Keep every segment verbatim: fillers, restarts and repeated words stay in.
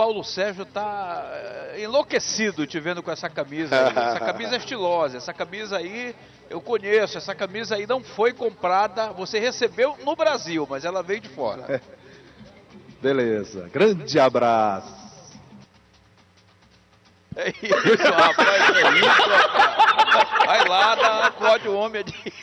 Paulo Sérgio tá enlouquecido te vendo com essa camisa aí. Essa camisa é estilosa, essa camisa aí eu conheço, essa camisa aí não foi comprada, você recebeu no Brasil, mas ela veio de fora. Beleza, grande abraço. É isso, rapaz, é isso, rapaz. Vai lá, dá, acorde o homem ali.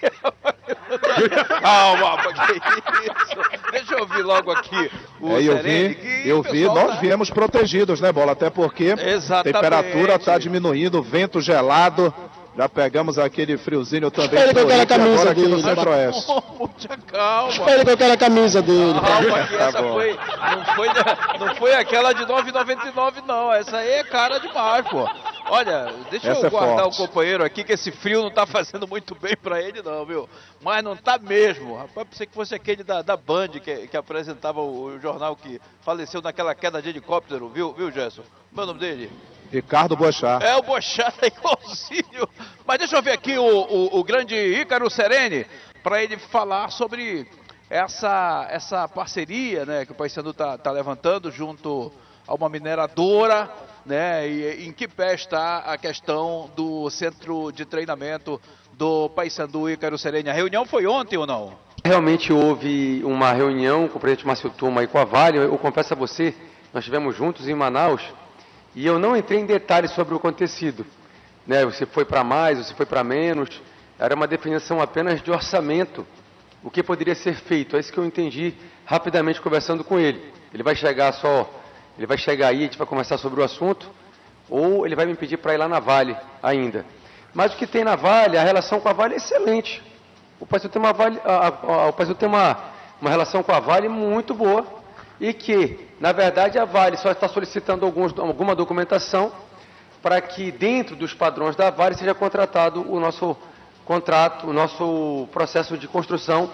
Calma, rapaz, que isso. Deixa eu ouvir logo aqui o é, eu Serene, vi, eu vi, nós tá... viemos protegidos, né, Bola? Até porque a temperatura está diminuindo, vento gelado. Já pegamos aquele friozinho também. Espere com aquela camisa dele. No Centro-Oeste. Calma. Espere com aquela camisa dele. Calma, que essa foi, não, foi, não foi aquela de nove reais e noventa e nove centavos, não. Essa aí é cara demais, pô. Olha, deixa essa eu é guardar forte. o companheiro aqui, que esse frio não tá fazendo muito bem pra ele, não, viu? Mas não tá mesmo. Rapaz, pensei que fosse aquele da, da Band, que, que apresentava o, o jornal que faleceu naquela queda de helicóptero, viu, viu, Gerson? Como é o nome dele? Ricardo Boechat. É, o Boechat é igualzinho. Mas deixa eu ver aqui o, o, o grande Ícaro Serene, para ele falar sobre essa, essa parceria, né, que o Paysandu tá, tá levantando junto a uma mineradora, né, e em que pé está a questão do centro de treinamento do Paysandu, Ícaro Serene. A reunião foi ontem ou não? Realmente houve uma reunião com o presidente Márcio Tuma e com a Vale. Eu confesso a você, nós estivemos juntos em Manaus e eu não entrei em detalhes sobre o acontecido. Né, você foi para mais, você foi para menos, era uma definição apenas de orçamento, o que poderia ser feito. É isso que eu entendi rapidamente conversando com ele. Ele vai chegar só, ele vai chegar aí, a gente vai conversar sobre o assunto, ou ele vai me pedir para ir lá na Vale ainda. Mas o que tem na Vale, a relação com a Vale é excelente. O Paysandu tem uma, vale, a, a, o Paysandu tem uma, uma relação com a Vale muito boa, e que, na verdade, a Vale só está solicitando alguns, alguma documentação para que dentro dos padrões da Vale seja contratado o nosso contrato, o nosso processo de construção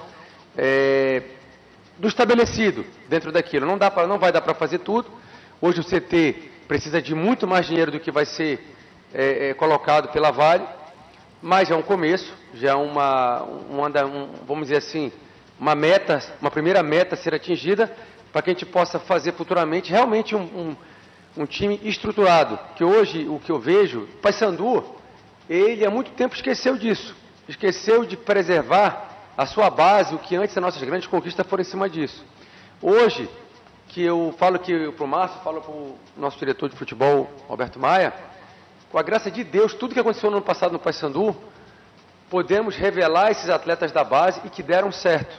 é, do estabelecido dentro daquilo. Não, dá pra, não vai dar para fazer tudo. Hoje o C T precisa de muito mais dinheiro do que vai ser é, é, colocado pela Vale, mas é um começo, já é uma, uma, um, vamos dizer assim, uma meta, uma primeira meta a ser atingida, para que a gente possa fazer futuramente realmente um, um um time estruturado, que hoje, o que eu vejo, o Paysandu, ele há muito tempo esqueceu disso, esqueceu de preservar a sua base, o que antes as nossas grandes conquistas foram em cima disso. Hoje, que eu falo que para o Márcio, falo para o nosso diretor de futebol, Roberto Maia, com a graça de Deus, tudo que aconteceu no ano passado no Paysandu, podemos revelar esses atletas da base e que deram certo.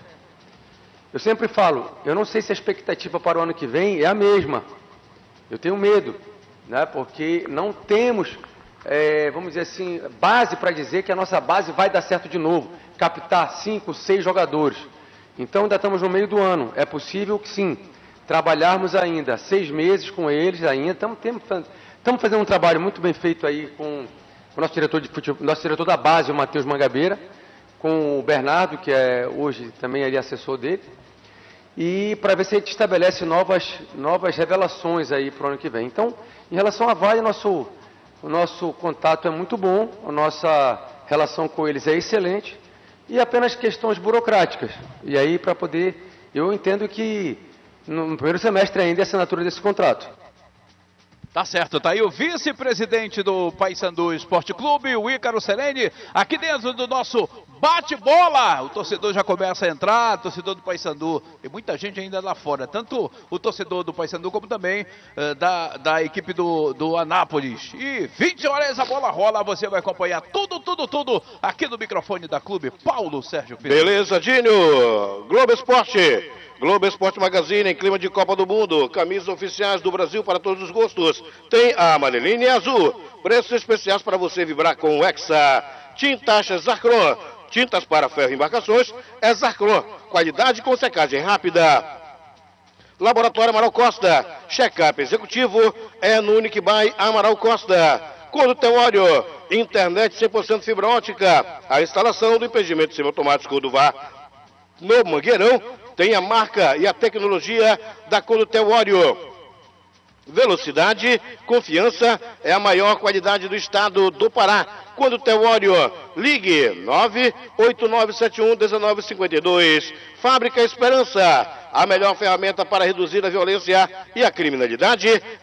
Eu sempre falo, eu não sei se a expectativa para o ano que vem é a mesma. Eu tenho medo, né, porque não temos, é, vamos dizer assim, base para dizer que a nossa base vai dar certo de novo, captar cinco, seis jogadores. Então ainda estamos no meio do ano, é possível que sim, trabalharmos ainda seis meses com eles ainda, estamos, estamos fazendo um trabalho muito bem feito aí com o nosso diretor, de futebol, nosso diretor da base, o Matheus Mangabeira, com o Bernardo, que é hoje também ali assessor dele, e para ver se a gente estabelece novas, novas revelações aí para o ano que vem. Então, em relação à Vale, nosso, o nosso contato é muito bom, a nossa relação com eles é excelente, e apenas questões burocráticas. E aí, para poder, eu entendo que no primeiro semestre ainda é a assinatura desse contrato. Tá certo, tá aí o vice-presidente do Paysandu Esporte Clube, o Ícaro Serene, aqui dentro do nosso bate-bola. O torcedor já começa a entrar, torcedor do Paysandu, tem muita gente ainda lá fora, tanto o torcedor do Paysandu como também uh, da, da equipe do, do Anápolis. E vinte horas a bola rola, você vai acompanhar tudo, tudo, tudo aqui no microfone da Clube Paulo Sérgio Filho. Beleza, Dinho, Globo Esporte. Globo Esporte Magazine em clima de Copa do Mundo. Camisas oficiais do Brasil para todos os gostos. Tem a amarelinha e a azul. Preços especiais para você vibrar com o Hexa. Tintas Zarcron. Tintas para ferro e embarcações é Zarcron. Qualidade com secagem rápida. Laboratório Amaral Costa. Check-up executivo é no Uniquibay Amaral Costa. Condutel Óleo. Internet cem por cento fibra ótica. A instalação do impedimento semiautomático do V A R no Mangueirão tem a marca e a tecnologia da Condutel Óleo. Velocidade, confiança é a maior qualidade do estado do Pará. Condutel Óleo, ligue nove oito nove sete um um nove cinco dois. Fábrica Esperança, a melhor ferramenta para reduzir a violência e a criminalidade